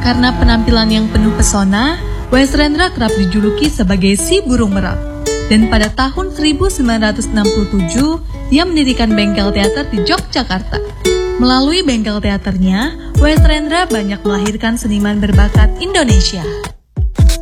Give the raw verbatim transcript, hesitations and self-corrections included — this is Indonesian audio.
Karena penampilan yang penuh pesona, Wahyu Rendra kerap dijuluki sebagai si burung merak. Dan pada tahun seribu sembilan ratus enam puluh tujuh, dia mendirikan bengkel teater di Yogyakarta. Melalui bengkel teaternya, Wahyu Rendra banyak melahirkan seniman berbakat Indonesia.